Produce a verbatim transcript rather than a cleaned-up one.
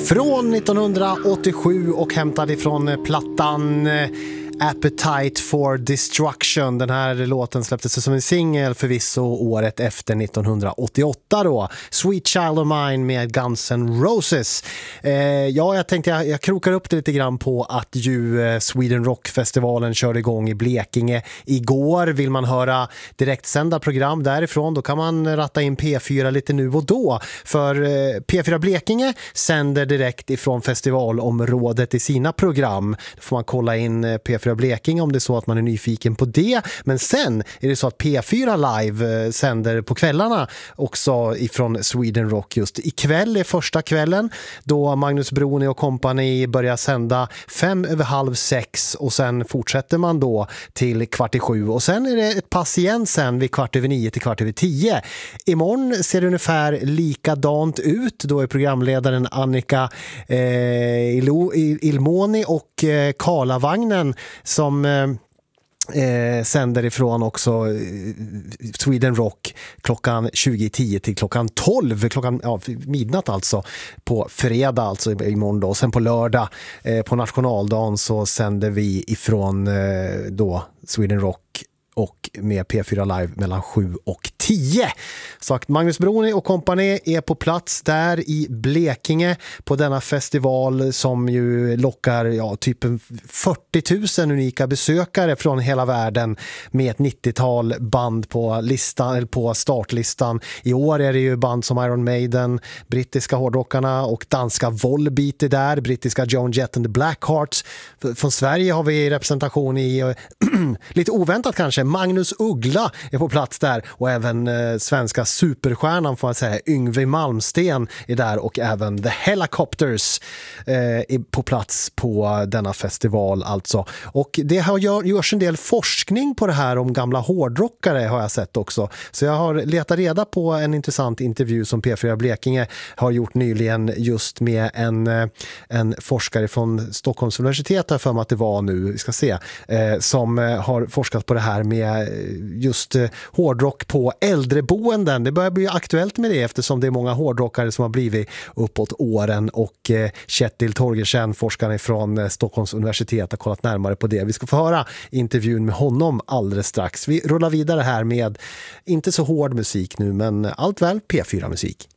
Från nittonhundraåttiosju och hämtad ifrån plattan Appetite for Destruction. Den här låten släpptes som en singel förvisso året efter nittonhundraåttioåtta då. Sweet Child of Mine med Guns N' Roses. Eh, ja, jag tänkte jag, jag krokar upp det lite grann på att ju eh, Sweden Rock-festivalen körde igång i Blekinge igår. Vill man höra direktsända program därifrån, då kan man ratta in P fyra lite nu och då. För eh, P fyra Blekinge sänder direkt ifrån festivalområdet i sina program. Då får man kolla in eh, P fyra Blekinge om det är så att man är nyfiken på det. Men sen är det så att P fyra Live sänder på kvällarna också ifrån Sweden Rock. Just ikväll är första kvällen då Magnus Broni och kompani börjar sända fem över halv sex och sen fortsätter man då till kvart i sju och sen är det ett pass igen sen vid kvart över nio till kvart över tio. Imorgon ser det ungefär likadant ut. Då är programledaren Annika eh, Ilo, Ilmoni och eh, Karlavagnen som eh, eh, sänder ifrån också eh, Sweden Rock klockan tjugo tio till klockan tolv, klockan ja, midnatt alltså på fredag, alltså imorgon då. Och sen på lördag eh, på nationaldagen så sänder vi ifrån eh, då Sweden Rock och med P fyra Live mellan sju och tio. Så att Magnus Broni och kompani är på plats där i Blekinge på denna festival som ju lockar ja, typ fyrtio tusen unika besökare från hela världen med ett nittiotal band på listan eller på startlistan. I år är det ju band som Iron Maiden, brittiska hårdrockarna och danska Volbeat är där, brittiska Joan Jett and the Blackhearts. Från Sverige har vi representation i lite oväntat kanske. Magnus Uggla är på plats där och även eh, svenska superstjärnan får man säga Yngve Malmsten är där och även The Helicopters eh, är på plats på denna festival alltså. Och det har gör, görs en del forskning på det här om gamla hårdrockare har jag sett också. Så jag har letat reda på en intressant intervju som P fyra Blekinge har gjort nyligen just med en, en forskare från Stockholms universitet här för mig att det var nu, vi ska se, eh, som har forskat på det här med just eh, hårdrock på äldreboenden. Det börjar bli aktuellt med det eftersom det är många hårdrockare som har blivit uppåt åren och eh, Kjetil Torgersen, forskaren från eh, Stockholms universitet har kollat närmare på det. Vi ska få höra intervjun med honom alldeles strax. Vi rullar vidare här med inte så hård musik nu men allt väl P fyra musik.